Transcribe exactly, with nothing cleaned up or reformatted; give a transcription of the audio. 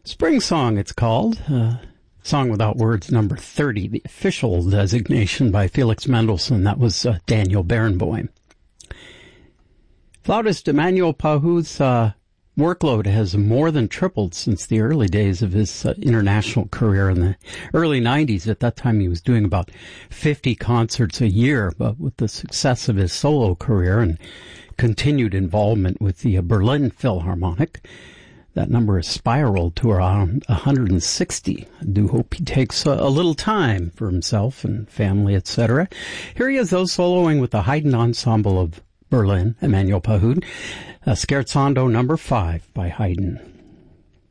Spring Song, it's called. Uh, Song Without Words, number thirty, the official designation by Felix Mendelssohn. That was uh, Daniel Barenboim. Flautist Emmanuel Pahud's uh, workload has more than tripled since the early days of his uh, international career in the early nineties. At that time, he was doing about fifty concerts a year, but with the success of his solo career and continued involvement with the uh, Berlin Philharmonic, that number has spiraled to around one hundred sixty. I do hope he takes a, a little time for himself and family, et cetera. Here he is, though, soloing with the Haydn Ensemble of Berlin, Emmanuel Pahud, uh, Scherzando number five by Haydn.